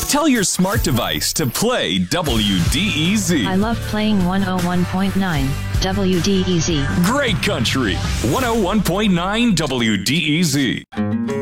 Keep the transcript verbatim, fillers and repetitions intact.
Tell your smart device to play W D E Z. I love playing one oh one point nine W D E Z. Great country. one oh one point nine W D E Z.